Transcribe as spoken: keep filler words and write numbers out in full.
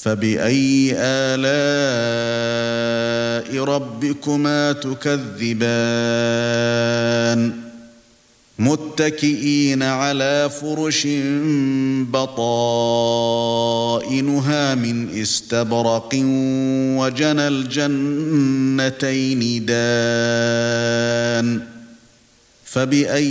فَبِأَيِّ آلَاءِ رَبِّكُمَا تُكَذِّبَانِ مُتَّكِئِينَ عَلَى فُرُشٍ بَطَائِنُهَا مِنْ إِسْتَبْرَقٍ وَجَنَى الْجَنَّتَيْنِ دَانٍ فَبِأَيِّ